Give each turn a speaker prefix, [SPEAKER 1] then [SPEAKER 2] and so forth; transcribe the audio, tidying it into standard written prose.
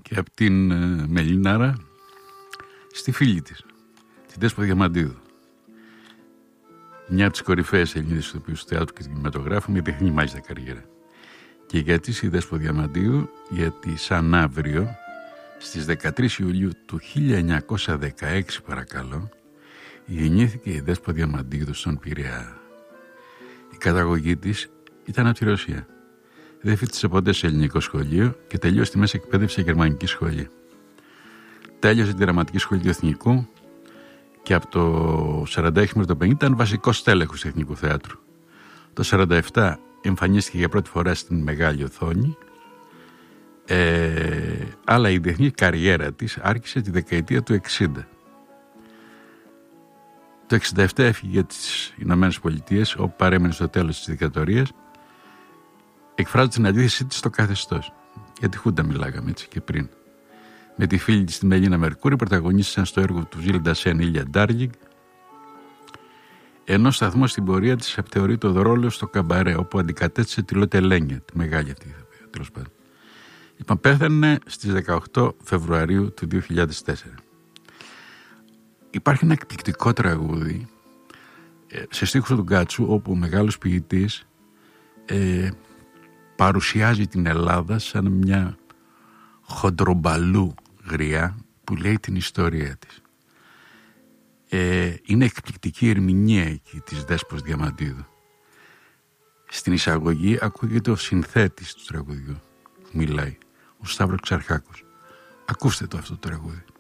[SPEAKER 1] και από την Μελινάρα στη φίλη της, την Δέσπο Διαμαντίδου. Μια από τις κορυφαίες Ελληνίδες ηθοποιούς του θεάτρου και του κινηματογράφου με διεθνή μάλιστα καριέρα. Και γιατί η Δέσπο Διαμαντίδου? Γιατί σαν αύριο, στις 13 Ιουλίου του 1916 παρακαλώ, γεννήθηκε η Δέσπο Διαμαντίδου στον Πειραιά. Η καταγωγή της ήταν από τη Ρωσία. Δεν φοιτησε ποτέ σε ελληνικό σχολείο και τελείωσε τη μέση εκπαίδευση σε γερμανική σχολή. Τέλειωσε τη δραματική σχολή του Εθνικού και από το 1946 μέχρι το 1950 ήταν βασικός τέλεχος του Εθνικού Θεάτρου. Το 1947 εμφανίστηκε για πρώτη φορά στην μεγάλη οθόνη, αλλά η διεθνή καριέρα της άρχισε τη δεκαετία του 60. Το 1967 έφυγε για τις Ηνωμένες Πολιτείες, όπου παρέμενε στο τέλος της δικτατορίας, εκφράζοντας την αντίθεσή της στο καθεστώς. Για τη Χούντα μιλάγαμε έτσι και πριν. Με τη φίλη της τη Μελίνα Μερκούρη πρωταγωνίστησαν στο έργο του Ζιλ Ντασέν Ήλια Ντάρλινγκ, ενώ σταθμό στην πορεία της θεωρεί το ρόλο στο Καμπαρέ, όπου αντικατέστησε τη Λότε Λένια, τη μεγάλη αυτή τέλος πάντων. Λοιπόν, πέθανε στις 18 Φεβρουαρίου του 2004. Υπάρχει ένα εκπληκτικό τραγούδι σε στίχους του Γκάτσου, όπου ο μεγάλος ποιητής παρουσιάζει την Ελλάδα σαν μια χοντρομπαλού γριά που λέει την ιστορία της. Είναι εκπληκτική ερμηνεία εκεί της Δέσπος Διαμαντίδου. Στην εισαγωγή ακούγεται ο συνθέτης του τραγουδιού που μιλάει, ο Σταύρος Ξαρχάκος. Ακούστε το αυτό το τραγούδι.